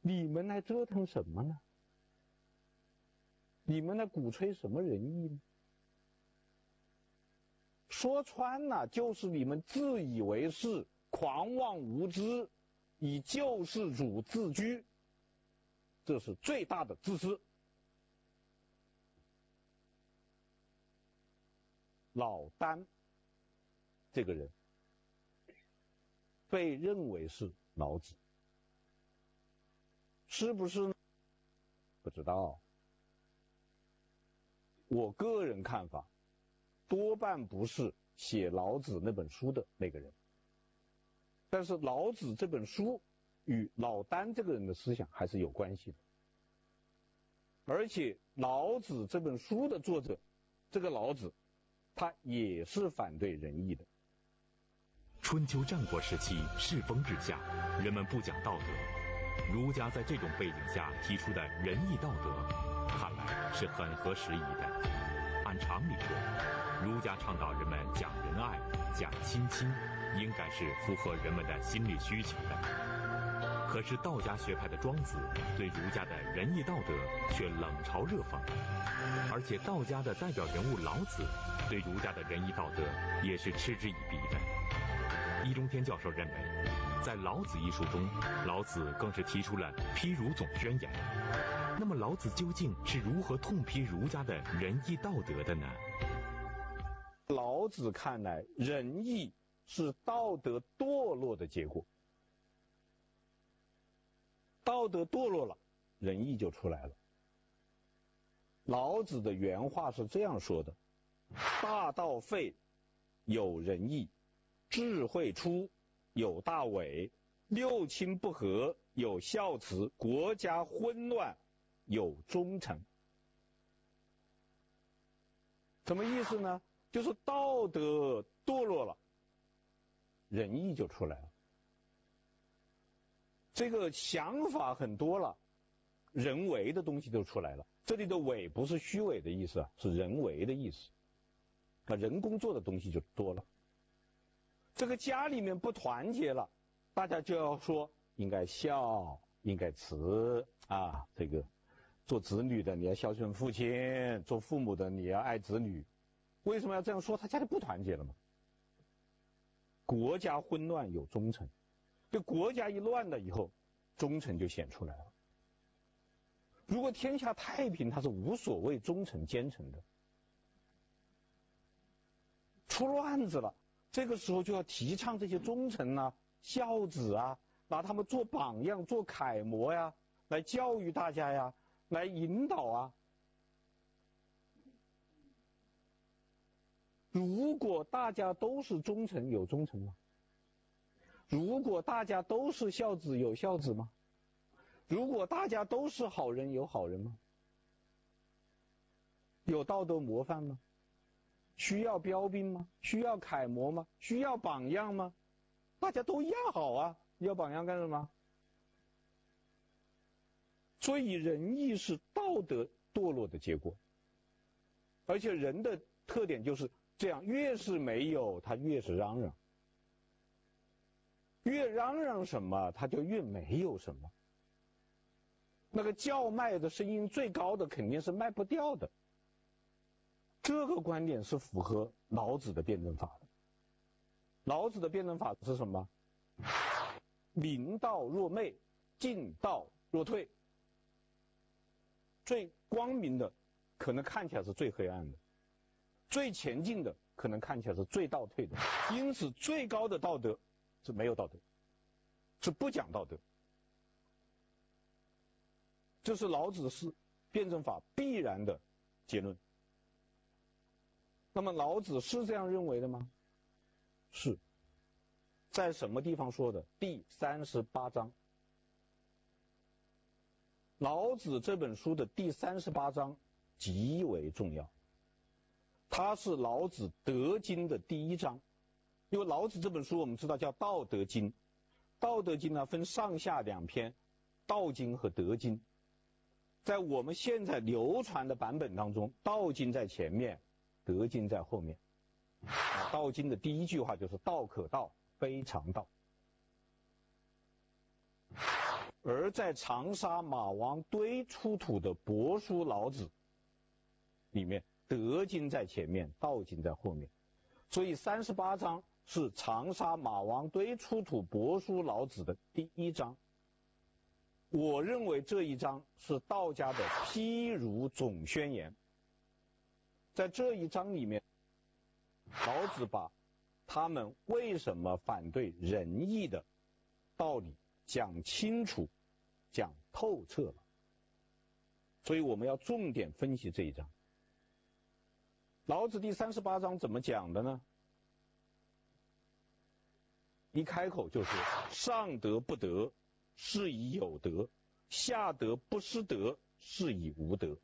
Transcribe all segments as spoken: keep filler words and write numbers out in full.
你们来折腾什么呢？你们来鼓吹什么仁义呢？说穿了，就是你们自以为是、狂妄无知，以救世主自居，这是最大的自私。老聃这个人被认为是老子，是不是呢？不知道。我个人看法，多半不是写老子那本书的那个人。但是老子这本书与老聃这个人的思想还是有关系的。而且老子这本书的作者，这个老子，他也是反对仁义的。 春秋战国时期世风日下，人们不讲道德。儒家在这种背景下提出的仁义道德，看来是很合时宜的。按常理说，儒家倡导人们讲仁爱、讲亲亲，应该是符合人们的心理需求的。可是道家学派的庄子对儒家的仁义道德却冷嘲热讽，而且道家的代表人物老子对儒家的仁义道德也是嗤之以鼻的。易中天教授认为，在老子一书中，老子更是提出了批儒总宣言。那么老子究竟是如何痛批儒家的仁义道德的呢？ 老子看来，仁义是道德堕落的结果，道德堕落了，仁义就出来了。老子的原话是这样说的：大道废，有仁义；智慧出，有大伪；六亲不和，有孝慈；国家混乱，有忠臣。什么意思呢？就是道德堕落了，仁义就出来了。这个想法很多了，人为的东西都出来了。这里的伪不是虚伪的意思啊，是人为的意思。啊，人工做的东西就多了。这个家里面不团结了，大家就要说应该孝，应该慈啊，这个做子女的你要孝顺父亲，做父母的你要爱子女。为什么要这样说？他家里不团结了嘛。国家混乱有忠臣，这国家一乱了以后，忠臣就显出来了。如果天下太平，他是无所谓忠臣奸臣的。出乱子了，这个时候就要提倡这些忠臣啊、孝子啊，拿他们做榜样、做楷模呀，来教育大家呀，来引导啊。如果大家都是忠臣，有忠臣吗？如果大家都是孝子，有孝子吗？如果大家都是好人，有好人吗？有道德模范吗？需要标兵吗？需要楷模吗？需要榜样吗？大家都一样好啊，要榜样干什么？所以仁义是道德堕落的结果，而且人的特点就是这样，越是没有他越是嚷嚷，越嚷嚷什么他就越没有什么。那个叫卖的声音最高的肯定是卖不掉的。这个观点是符合老子的辩证法的。老子的辩证法是什么？明道若昧，进道若退。最光明的可能看起来是最黑暗的，最前进的可能看起来是最倒退的。因此最高的道德是没有道德，是不讲道德。这是老子是辩证法必然的结论。那么老子是这样认为的吗？是。在什么地方说的？第三十八章。老子这本书的第三十八章极为重要，它是老子德经的第一章。因为老子这本书我们知道叫道德经，道德经呢分上下两篇，道经和德经。在我们现在流传的版本当中，道经在前面，德经在后面。啊，道经的第一句话就是道可道，非常道。 而在长沙马王堆出土的帛书老子里面，德经在前面，道经在后面，所以三十八章是长沙马王堆出土帛书老子的第一章。我认为这一章是道家的披儒总宣言。在这一章里面，老子把他们为什么反对仁义的道理讲清楚、讲透彻了。所以我们要重点分析这一章。老子第三十八章怎么讲的呢？一开口就是上德不德，是以有德；下德不失德，是以无德。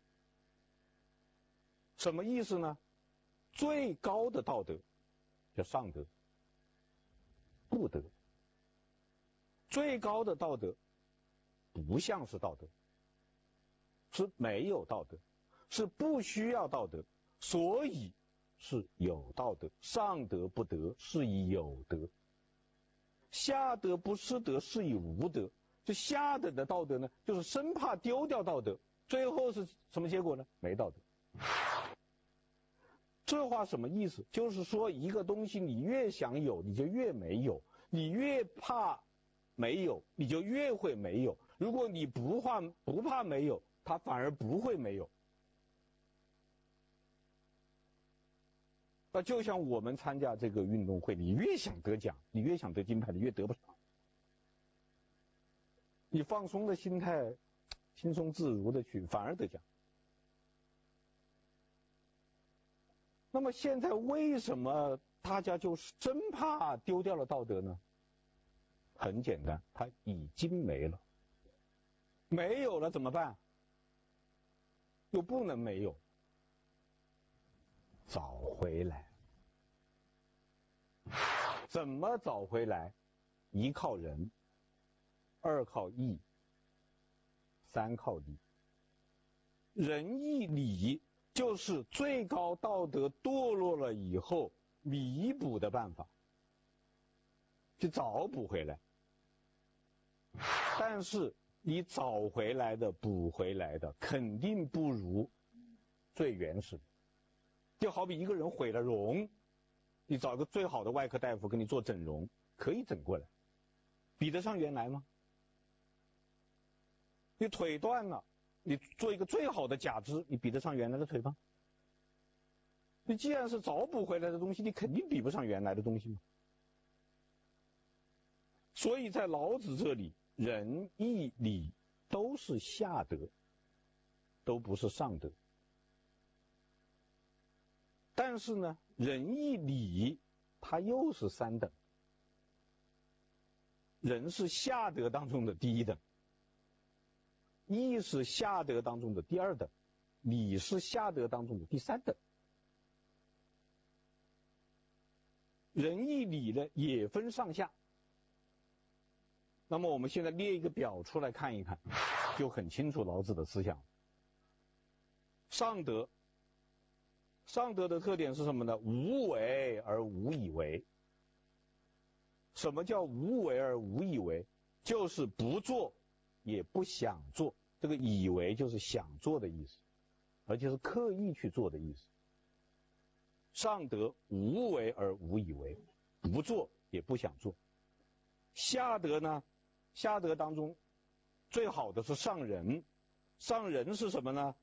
什么意思呢？最高的道德叫上德，不德；最高的道德不像是道德，是没有道德，是不需要道德，所以是有道德。上德不德，是以有德；下德不失德，是以无德。这下等的道德呢，就是生怕丢掉道德，最后是什么结果呢？没道德。这话什么意思？就是说一个东西你越想有，你就越没有；你越怕没有，你就越会没有。如果你不怕不怕没有，它反而不会没有。那就像我们参加这个运动会，你越想得奖，你越想得金牌，你越得不上。你放松的心态，轻松自如的去，反而得奖。那么现在为什么大家就是真怕丢掉了道德呢？很简单，它已经没了。没有了怎么办？又不能没有，找回来。怎么找回来？一靠仁，二靠义，三靠礼。仁义礼就是最高道德堕落了以后弥补的办法，去找补回来。但是你找回来的、补回来的，肯定不如最原始的。就好比一个人毁了容，你找个最好的外科大夫给你做整容，可以整过来，比得上原来吗？你腿断了，你做一个最好的假肢，你比得上原来的腿吗？你既然是找补回来的东西，你肯定比不上原来的东西吗？所以在老子这里，仁义礼都是下德，都不是上德。但是呢，仁义礼它又是三等，仁是下德当中的第一等，义是下德当中的第二等，礼是下德当中的第三等。仁义礼呢也分上下。那么我们现在列一个表出来看一看，就很清楚老子的思想。上德，上德的特点是什么呢？无为而无以为。什么叫无为而无以为？就是不做也不想做，这个以为就是想做的意思，而且是刻意去做的意思。上德无为而无以为，不做也不想做。下德呢，下德当中最好的是上仁。上仁是什么呢？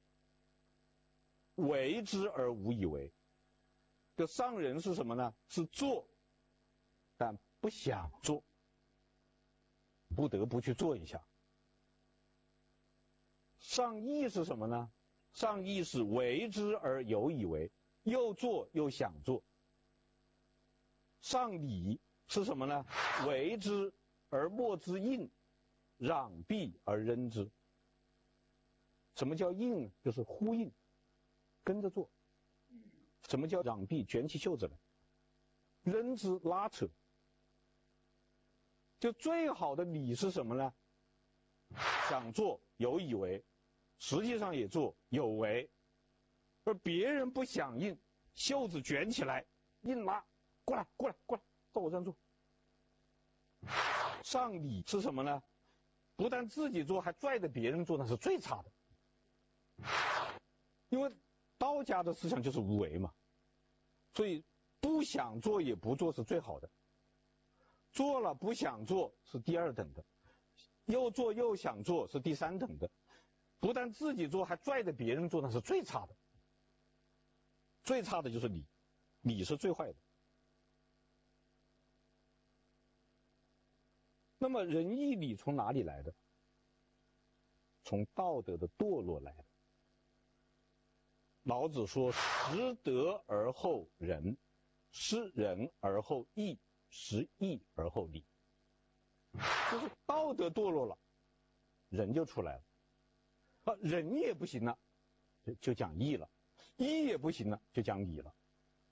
为之而无以为。这上仁是什么呢？是做但不想做，不得不去做一下。上义是什么呢？上义是为之而有以为，又做又想做。上礼是什么呢？为之而莫之应，攘臂而扔之。什么叫应？就是呼应，跟着做。什么叫攘臂？卷起袖子来。扔之，拉扯。就最好的礼是什么呢？想做有以为，实际上也做有为，而别人不响应，袖子卷起来，硬拉，过来过来过来，到我这儿坐。上礼是什么呢？ 不但自己做，还拽着别人做，那是最差的。因为道家的思想就是无为嘛，所以不想做也不做是最好的，做了不想做是第二等的，又做又想做是第三等的，不但自己做还拽着别人做，那是最差的。最差的就是你，你是最坏的。那么仁义礼从哪里来的？从道德的堕落来的。老子说：识德而后仁，识仁而后义，识义而后礼。就是道德堕落了，仁就出来了。啊，仁也不行了，就就讲义了；义也不行了，就讲礼了。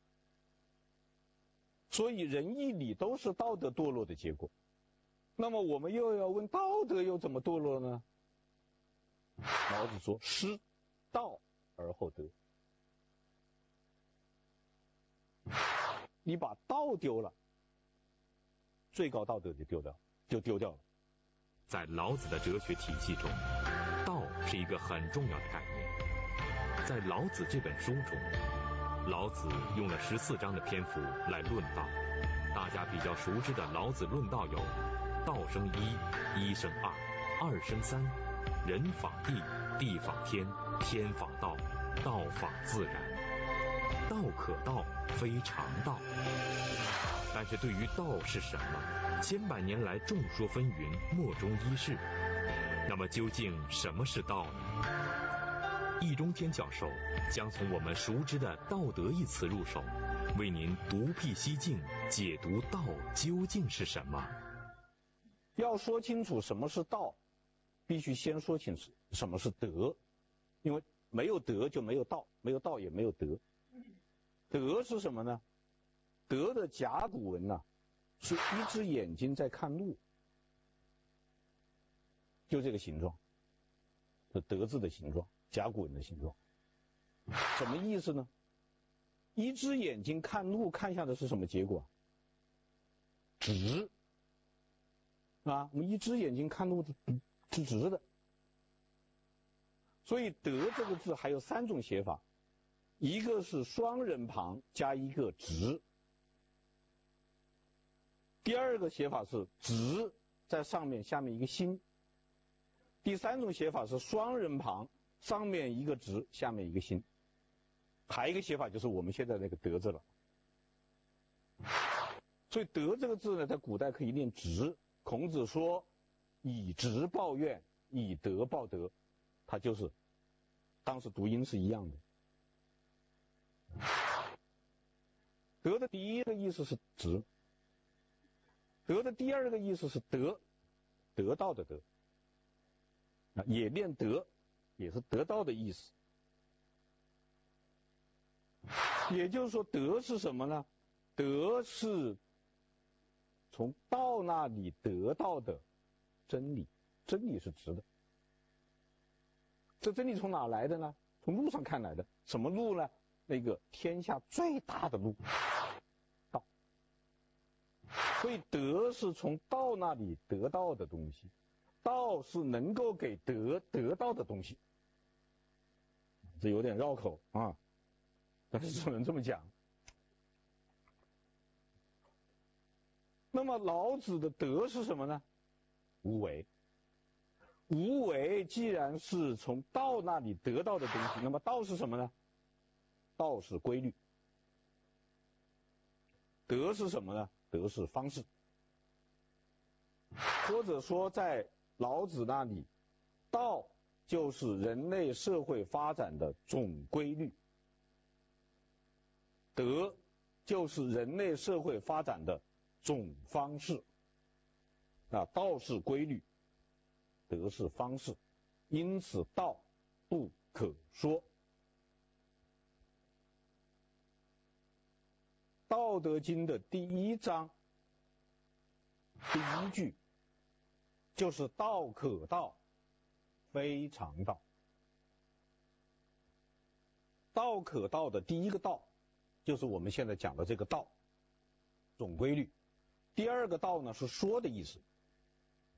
所以仁义礼都是道德堕落的结果。那么我们又要问，道德又怎么堕落呢？老子说：失道而后德。你把道丢了，最高道德就丢掉，就丢掉了。 在老子的哲学体系中，道是一个很重要的概念。在老子这本书中，老子用了十四章的篇幅来论道。大家比较熟知的老子论道有：道生一，一生二，二生三，人仿地，地仿天，天仿道，道仿自然。道可道，非常道。但是对于道是什么，千百年来众说纷纭，莫衷一是。那么究竟什么是道呢？易中天教授将从我们熟知的道德一词入手，为您独辟蹊径，解读道究竟是什么。 要说清楚什么是道，必须先说清楚什么是德，因为没有德就没有道，没有道也没有德。德是什么呢？德的甲骨文呢、啊，是一只眼睛在看路，就这个形状，是德字的形状，甲骨文的形状。什么意思呢？一只眼睛看路，看下的是什么结果？直啊，我们一只眼睛看路是直的。所以德这个字还有三种写法，一个是双人旁加一个直，第二个写法是直在上面，下面一个心，第三种写法是双人旁上面一个直，下面一个心，还有一个写法就是我们现在那个德字了。所以德这个字呢，在古代可以念直。孔子说以直报怨，以德报德，它就是当时读音是一样的。德的第一个意思是直，德的第二个意思是得，得到的得，也念得，也是得到的意思。也就是说，德是什么呢？德是从道那里得到的真理，真理是直的。这真理从哪来的呢？从路上看来的。什么路呢？那个天下最大的路，道。所以德是从道那里得到的东西，道是能够给德得到的东西。这有点绕口啊，但是只能这么讲。那么老子的德是什么呢？无为。无为既然是从道那里得到的东西，那么道是什么呢？道是规律。德是什么呢？德是方式。或者说在老子那里，道就是人类社会发展的总规律，德就是人类社会发展的总方式。啊，道是规律，德是方式，因此道不可说。道德经的第一章第一句就是道可道，非常道。道可道的第一个道就是我们现在讲的这个道，总规律。第二个道呢是说的意思，